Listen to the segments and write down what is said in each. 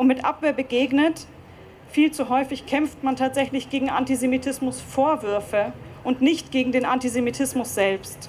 und mit Abwehr begegnet. Viel zu häufig kämpft man tatsächlich gegen Antisemitismusvorwürfe und nicht gegen den Antisemitismus selbst.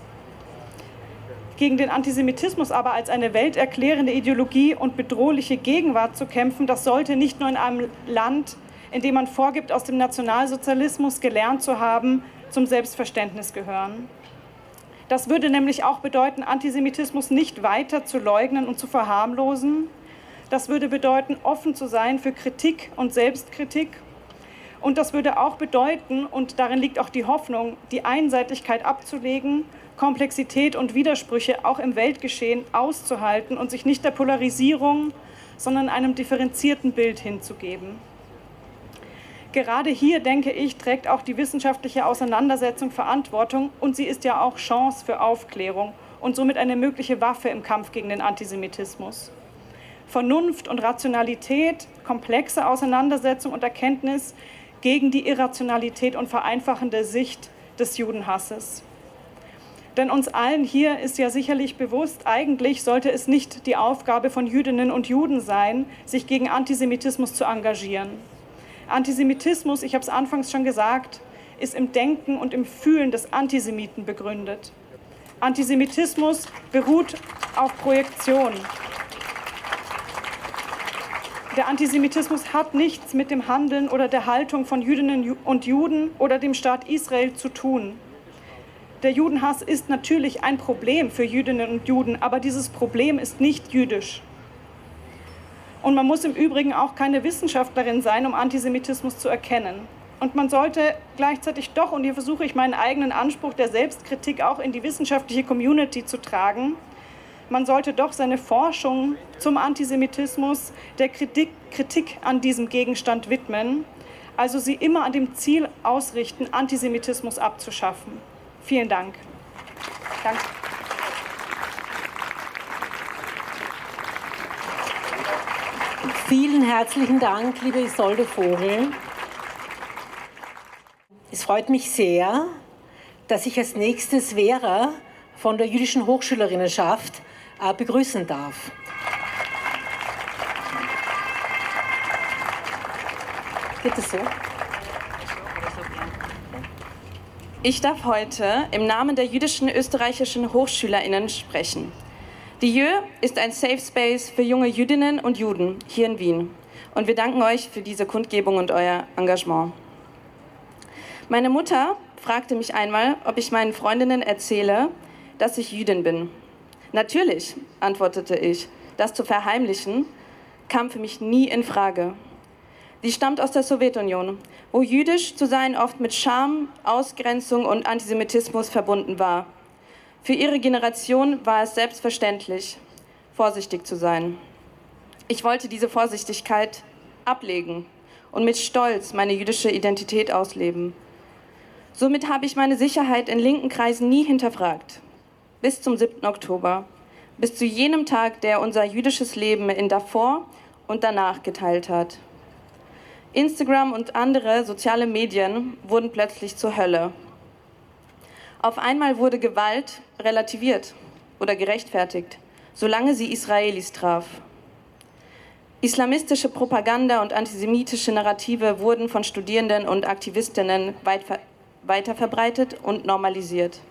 Gegen den Antisemitismus aber als eine welterklärende Ideologie und bedrohliche Gegenwart zu kämpfen, das sollte nicht nur in einem Land, in dem man vorgibt, aus dem Nationalsozialismus gelernt zu haben, zum Selbstverständnis gehören. Das würde nämlich auch bedeuten, Antisemitismus nicht weiter zu leugnen und zu verharmlosen. Das würde bedeuten, offen zu sein für Kritik und Selbstkritik. Und das würde auch bedeuten, und darin liegt auch die Hoffnung, die Einseitigkeit abzulegen, Komplexität und Widersprüche auch im Weltgeschehen auszuhalten und sich nicht der Polarisierung, sondern einem differenzierten Bild hinzugeben. Gerade hier, denke ich, trägt auch die wissenschaftliche Auseinandersetzung Verantwortung und sie ist ja auch Chance für Aufklärung und somit eine mögliche Waffe im Kampf gegen den Antisemitismus. Vernunft und Rationalität, komplexe Auseinandersetzung und Erkenntnis gegen die Irrationalität und vereinfachende Sicht des Judenhasses. Denn uns allen hier ist ja sicherlich bewusst, eigentlich sollte es nicht die Aufgabe von Jüdinnen und Juden sein, sich gegen Antisemitismus zu engagieren. Antisemitismus, ich habe es anfangs schon gesagt, ist im Denken und im Fühlen des Antisemiten begründet. Antisemitismus beruht auf Projektion. Der Antisemitismus hat nichts mit dem Handeln oder der Haltung von Jüdinnen und Juden oder dem Staat Israel zu tun. Der Judenhass ist natürlich ein Problem für Jüdinnen und Juden, aber dieses Problem ist nicht jüdisch. Und man muss im Übrigen auch keine Wissenschaftlerin sein, um Antisemitismus zu erkennen. Und man sollte gleichzeitig doch, und hier versuche ich meinen eigenen Anspruch der Selbstkritik auch in die wissenschaftliche Community zu tragen, man sollte doch seine Forschung zum Antisemitismus der Kritik an diesem Gegenstand widmen, also sie immer an dem Ziel ausrichten, Antisemitismus abzuschaffen. Vielen Dank. Danke. Vielen herzlichen Dank, liebe Isolde Vogel. Es freut mich sehr, dass ich als nächstes Vera von der Jüdischen Hochschülerinnenschaft begrüßen darf. Geht es so? Ich darf heute im Namen der jüdischen österreichischen HochschülerInnen sprechen. Die JÖ ist ein Safe Space für junge Jüdinnen und Juden hier in Wien. Und wir danken euch für diese Kundgebung und euer Engagement. Meine Mutter fragte mich einmal, ob ich meinen Freundinnen erzähle, dass ich Jüdin bin. Natürlich, antwortete ich. Das zu verheimlichen, kam für mich nie in Frage. Sie stammt aus der Sowjetunion, wo jüdisch zu sein oft mit Scham, Ausgrenzung und Antisemitismus verbunden war. Für ihre Generation war es selbstverständlich, vorsichtig zu sein. Ich wollte diese Vorsichtigkeit ablegen und mit Stolz meine jüdische Identität ausleben. Somit habe ich meine Sicherheit in linken Kreisen nie hinterfragt. Bis zum 7. Oktober, bis zu jenem Tag, der unser jüdisches Leben in davor und danach geteilt hat. Instagram und andere soziale Medien wurden plötzlich zur Hölle. Auf einmal wurde Gewalt relativiert oder gerechtfertigt, solange sie Israelis traf. Islamistische Propaganda und antisemitische Narrative wurden von Studierenden und Aktivistinnen weiterverbreitet und normalisiert.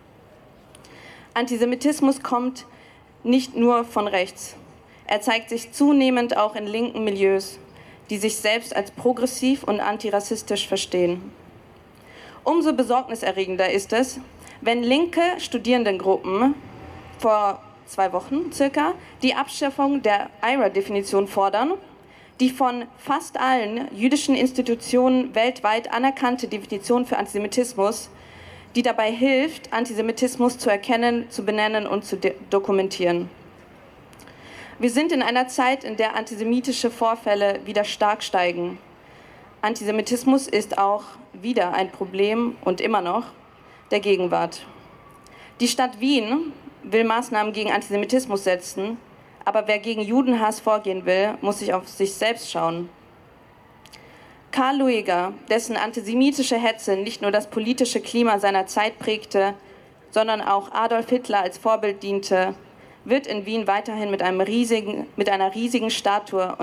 Antisemitismus kommt nicht nur von rechts. Er zeigt sich zunehmend auch in linken Milieus, die sich selbst als progressiv und antirassistisch verstehen. Umso besorgniserregender ist es, wenn linke Studierendengruppen vor 2 Wochen circa die Abschaffung der IHRA-Definition fordern, die von fast allen jüdischen Institutionen weltweit anerkannte Definition für Antisemitismus, die dabei hilft, Antisemitismus zu erkennen, zu benennen und zu dokumentieren. Wir sind in einer Zeit, in der antisemitische Vorfälle wieder stark steigen. Antisemitismus ist auch wieder ein Problem und immer noch der Gegenwart. Die Stadt Wien will Maßnahmen gegen Antisemitismus setzen, aber wer gegen Judenhass vorgehen will, muss sich auf sich selbst schauen. Karl Lueger, dessen antisemitische Hetze nicht nur das politische Klima seiner Zeit prägte, sondern auch Adolf Hitler als Vorbild diente, wird in Wien weiterhin mit einer riesigen Statue